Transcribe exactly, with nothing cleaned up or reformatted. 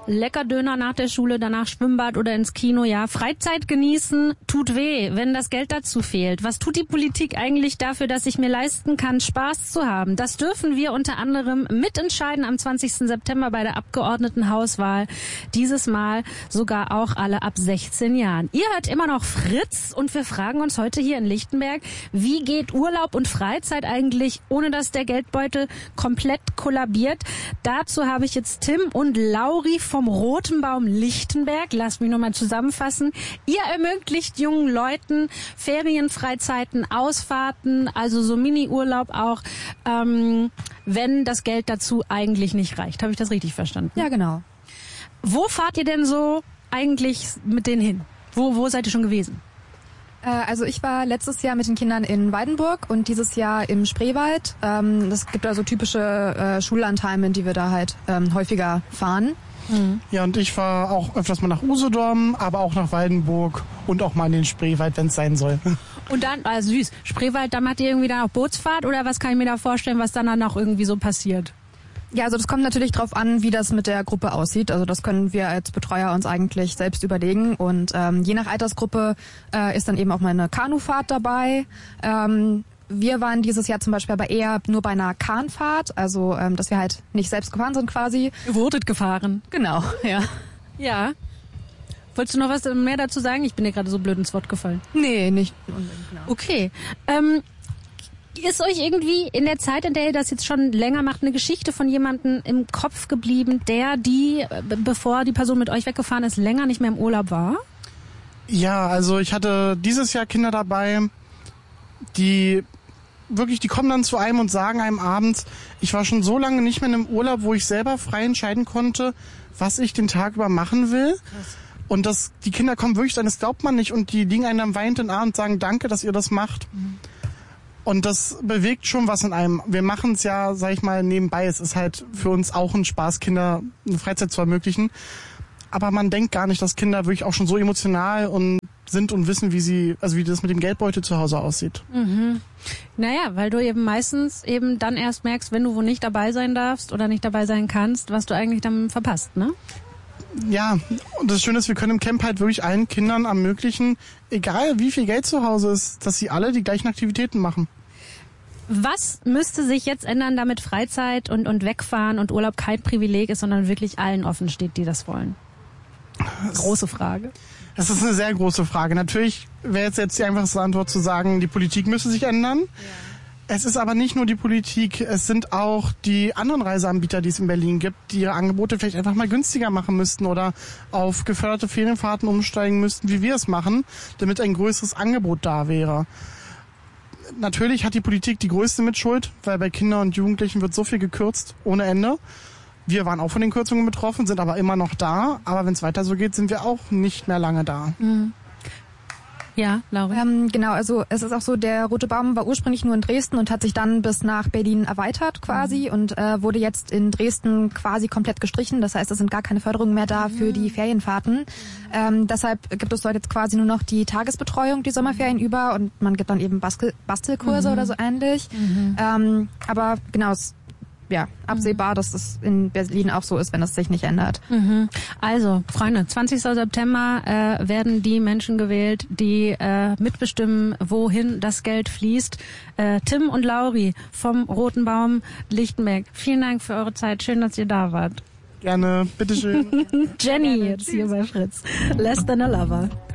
lecker Döner nach der Schule, danach Schwimmbad oder ins Kino, ja. Freizeit genießen tut weh, wenn das Geld dazu fehlt. Was tut die Politik eigentlich dafür, dass ich mir leisten kann, Spaß zu haben? Das dürfen wir unter anderem mitentscheiden am zwanzigsten September bei der Abgeordnetenhauswahl. Dieses Mal sogar auch alle ab sechzehn Jahren. Ihr hört immer noch Fritz und wir fragen uns heute hier in Lichtenberg, wie geht Urlaub und Freizeit eigentlich, ohne dass der Geldbeutel komplett kollabiert? Dazu habe ich jetzt Tim und Lauri vom Roten Baum Lichtenberg. Lasst mich nochmal zusammenfassen. Ihr ermöglicht jungen Leuten Ferienfreizeiten, Ausfahrten, also so Mini-Urlaub auch, ähm, wenn das Geld dazu eigentlich nicht reicht. Habe ich das richtig verstanden? Ja, genau. Wo fahrt ihr denn so eigentlich mit denen hin? Wo, wo seid ihr schon gewesen? Also ich war letztes Jahr mit den Kindern in Weidenburg und dieses Jahr im Spreewald. Es gibt da so typische äh, Schullandheime, in die wir da halt ähm, häufiger fahren. Mhm. Ja, und ich fahre auch öfters mal nach Usedom, aber auch nach Weidenburg und auch mal in den Spreewald, wenn es sein soll. Und dann, also süß, Spreewald, da macht ihr irgendwie dann auch Bootsfahrt oder was kann ich mir da vorstellen, was dann dann auch irgendwie so passiert? Ja, also das kommt natürlich drauf an, wie das mit der Gruppe aussieht. Also das können wir als Betreuer uns eigentlich selbst überlegen. Und ähm, je nach Altersgruppe äh, ist dann eben auch mal eine Kanufahrt dabei. Ähm, wir waren dieses Jahr zum Beispiel aber eher nur bei einer Kahnfahrt, also ähm, dass wir halt nicht selbst gefahren sind quasi. Ihr wurdet gefahren. Genau, ja. Ja. Wolltest du noch was mehr dazu sagen? Ich bin dir gerade so blöd ins Wort gefallen. Nee, nicht. Genau. Okay. Ähm, Ist euch irgendwie in der Zeit, in der ihr das jetzt schon länger macht, eine Geschichte von jemandem im Kopf geblieben, der, die, bevor die Person mit euch weggefahren ist, länger nicht mehr im Urlaub war? Ja, also ich hatte dieses Jahr Kinder dabei, die wirklich, die kommen dann zu einem und sagen einem abends, ich war schon so lange nicht mehr in einem Urlaub, wo ich selber frei entscheiden konnte, was ich den Tag über machen will. Krass. Und das, die Kinder kommen wirklich, das glaubt man nicht, und die liegen einem dann weinend in den Arm und sagen, danke, dass ihr das macht. Mhm. Und das bewegt schon was in einem. Wir machen es ja, sag ich mal, nebenbei. Es ist halt für uns auch ein Spaß, Kinder eine Freizeit zu ermöglichen. Aber man denkt gar nicht, dass Kinder wirklich auch schon so emotional und sind und wissen, wie sie, also wie das mit dem Geldbeutel zu Hause aussieht. Mhm. Naja, weil du eben meistens eben dann erst merkst, wenn du wo nicht dabei sein darfst oder nicht dabei sein kannst, was du eigentlich dann verpasst, ne? Ja, und das Schöne ist, wir können im Camp halt wirklich allen Kindern ermöglichen, egal wie viel Geld zu Hause ist, dass sie alle die gleichen Aktivitäten machen. Was müsste sich jetzt ändern, damit Freizeit und, und Wegfahren und Urlaub kein Privileg ist, sondern wirklich allen offen steht, die das wollen? Große Frage. Das ist eine sehr große Frage. Natürlich wäre jetzt, jetzt die einfachste Antwort zu sagen, die Politik müsste sich ändern. Ja. Es ist aber nicht nur die Politik, es sind auch die anderen Reiseanbieter, die es in Berlin gibt, die ihre Angebote vielleicht einfach mal günstiger machen müssten oder auf geförderte Ferienfahrten umsteigen müssten, wie wir es machen, damit ein größeres Angebot da wäre. Natürlich hat die Politik die größte Mitschuld, weil bei Kindern und Jugendlichen wird so viel gekürzt, ohne Ende. Wir waren auch von den Kürzungen betroffen, sind aber immer noch da. Aber wenn es weiter so geht, sind wir auch nicht mehr lange da. Mhm. Ja, Laura. Ähm, genau, also es ist auch so, der Rote Baum war ursprünglich nur in Dresden und hat sich dann bis nach Berlin erweitert quasi mhm. und äh, wurde jetzt in Dresden quasi komplett gestrichen. Das heißt, es sind gar keine Förderungen mehr da mhm. für die Ferienfahrten. Mhm. Ähm, deshalb gibt es dort jetzt quasi nur noch die Tagesbetreuung, die Sommerferien mhm. über, und man gibt dann eben Bastel- Bastelkurse mhm. oder so ähnlich. Mhm. Ähm, aber genau, es ja, absehbar, dass das in Berlin auch so ist, wenn es sich nicht ändert. Mhm. Also, Freunde, zwanzigsten September äh, werden die Menschen gewählt, die äh, mitbestimmen, wohin das Geld fließt. Äh, Tim und Lauri vom Roten Baum Lichtenberg, vielen Dank für eure Zeit. Schön, dass ihr da wart. Gerne, bitteschön. Jenny jetzt hier bei Fritz. Less than a lover.